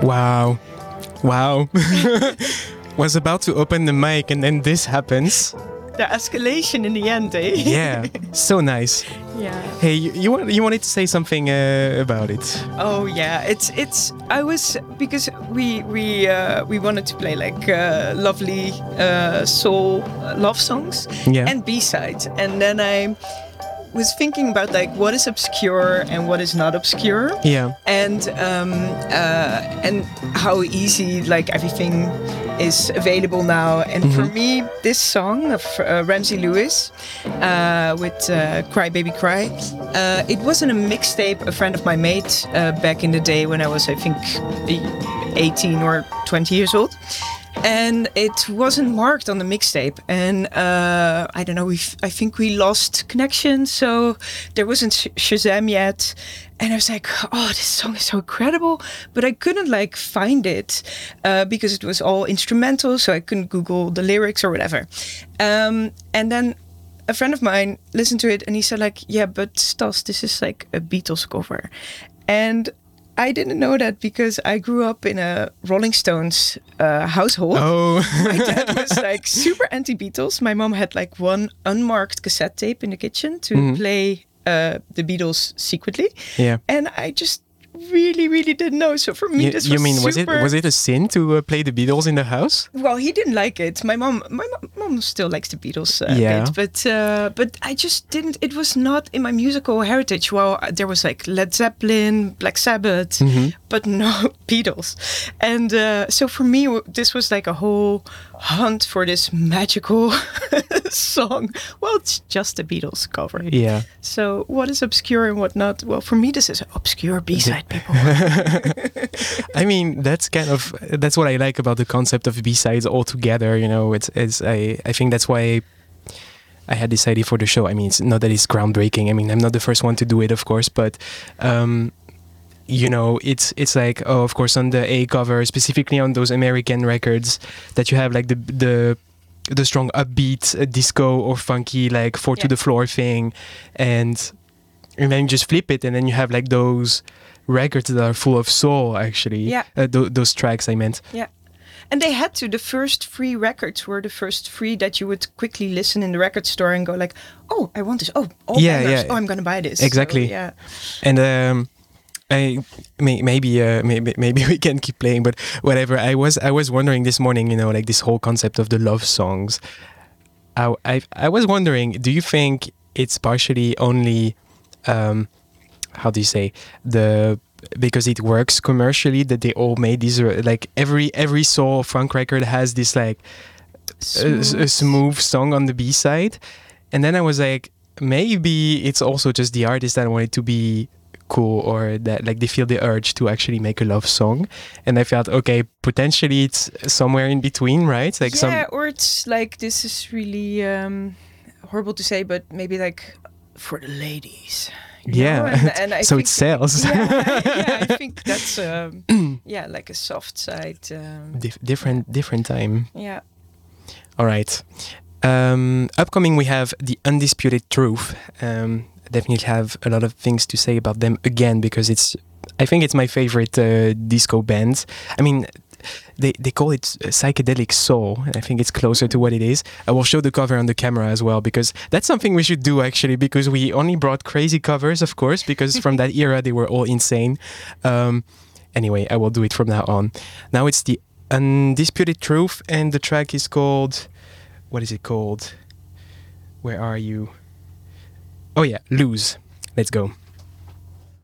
Wow. Wow. Was about to open the mic and then this happens. The escalation in the end, eh? Yeah, so nice. Yeah. Hey, you wanted to say something about it? Oh yeah, it's. I was because we wanted to play like lovely soul love songs Yeah. and B-sides, and then I was thinking about like what is obscure and what is not obscure. Yeah. And how easy like everything is available now. And for me, this song of Ramsey Lewis with Cry Baby Cry, it wasn't a mixtape a friend of mine made back in the day when I was, I think, 18 or 20 years old. And it wasn't marked on the mixtape, and I don't know. I think we lost connection, so there wasn't Shazam yet. And I was like, "Oh, this song is so incredible," but I couldn't like find it because it was all instrumental, so I couldn't Google the lyrics or whatever. And then a friend of mine listened to it, and he said, "Like, yeah, but Stas, this is like a Beatles cover," and I didn't know that because I grew up in a Rolling Stones household. Oh. My dad was like super anti-Beatles. My mom had like one unmarked cassette tape in the kitchen to play the Beatles secretly. Yeah. And I just really didn't know. So for me, this was you mean super... was it a sin to play the Beatles in the house? Well, he didn't like it. My mom still likes the Beatles a bit, but I just didn't. It was not in my musical heritage. Well, there was like Led Zeppelin, Black Sabbath, but no Beatles. And so for me, this was like a whole hunt for this magical song. Well, it's just a Beatles cover. Yeah. So what is obscure and what not? Well, for me, this is an obscure B-side, people. I mean, that's what I like about the concept of B-sides altogether. You know, I think that's why I had this idea for the show. I mean, it's not that it's groundbreaking. I mean, I'm not the first one to do it, of course, but you know, it's like, oh, of course, on the A cover, specifically on those American records, that you have like the strong upbeat disco or funky like four to the floor thing, and then you just flip it, and then you have like those records that are full of soul. Actually, those tracks I meant. Yeah. And they had to. The first 3 records were the first 3 that you would quickly listen in the record store and go like, oh, I want this. Oh, bangers. Oh, I'm gonna buy this. Exactly. So, yeah. And maybe we can keep playing, but whatever. I was wondering this morning, you know, like this whole concept of the love songs. I was wondering, do you think it's partially only, how do you say, because it works commercially that they all made these, like every soul funk record has this like a smooth song on the B-side, and then I was like, maybe it's also just the artist that wanted to be cool, or that like they feel the urge to actually make a love song, and I felt, okay, potentially it's somewhere in between, right? Like or it's like, this is really horrible to say, but maybe like for the ladies. And I so think it sells. I think that's like a soft side. Different time. Yeah. All right. Upcoming, we have The Undisputed Truth. Definitely have a lot of things to say about them again, because I think it's my favorite disco band. I mean, they call it psychedelic soul, and I think it's closer to what it is. I will show the cover on the camera as well, because that's something we should do actually, because we only brought crazy covers, of course, because from that era they were all insane. Anyway, I will do it from now on. Now it's The Undisputed Truth, and the track is called, what is it called? Where are you? Oh yeah, Lose. Let's go.